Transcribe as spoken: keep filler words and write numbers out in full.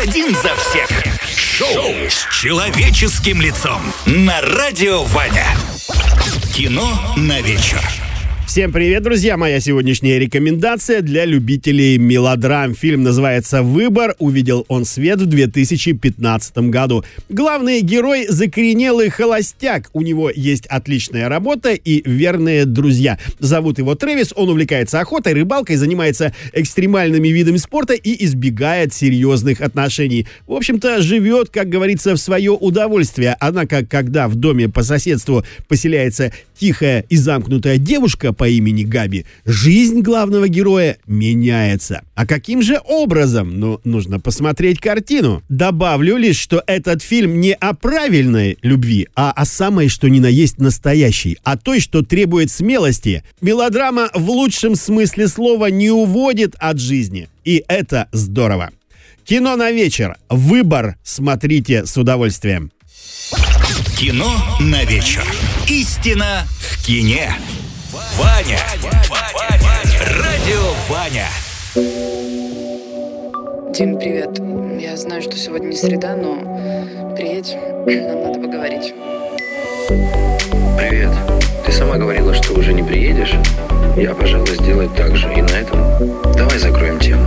Один за всех. Шоу с человеческим лицом на Радио Ваня. Кино на вечер. Всем привет, друзья! Моя сегодняшняя рекомендация для любителей мелодрам. Фильм называется «Выбор». Увидел он свет в две тысячи пятнадцатом году. Главный герой – закоренелый холостяк. У него есть отличная работа и верные друзья. Зовут его Трэвис, он увлекается охотой, рыбалкой, занимается экстремальными видами спорта и избегает серьезных отношений. В общем-то, живет, как говорится, в свое удовольствие. Однако, когда в доме по соседству поселяется тихая и замкнутая девушка по имени Габи, жизнь главного героя меняется. А каким же образом? Ну, нужно посмотреть картину. Добавлю лишь, что этот фильм не о правильной любви, а о самой, что ни на есть настоящей, о той, что требует смелости. Мелодрама в лучшем смысле слова не уводит от жизни. И это здорово. Кино на вечер. Выбор. Смотрите с удовольствием. Кино на вечер. Истина в кине. Ваня. Радио Ваня. Дим, привет. Я знаю, что сегодня не среда, но приедь, нам надо поговорить. Привет. Ты сама говорила, что уже не приедешь. Я, пожалуй, сделаю так же. И на этом давай закроем тему.